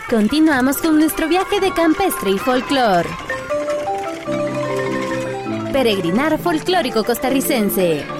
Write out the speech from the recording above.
Continuamos con nuestro viaje de campestre y folclor. Peregrinar folclórico costarricense.